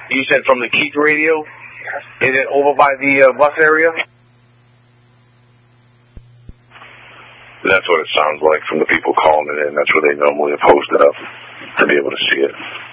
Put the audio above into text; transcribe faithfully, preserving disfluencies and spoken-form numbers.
You said from the Keith radio? Is it over by the uh, bus area? That's what it sounds like from the people calling it in. That's where they normally have posted up to be able to see it.